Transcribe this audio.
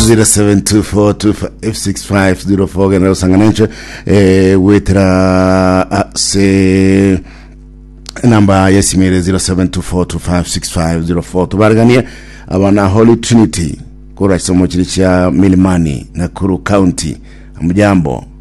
0724256504 gana usanganenche wetera se namba yesimire 0724256504 tubaragania abana Holy Trinity kura somo chiricha Milimani Nakuru County. Mjambo.